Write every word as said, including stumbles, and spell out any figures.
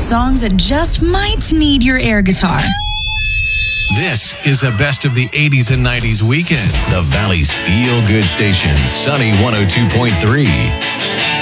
songs that just might need your air guitar. This is a best of the eighties and nineties weekend. The Valley's feel-good station, Sunny one oh two point three.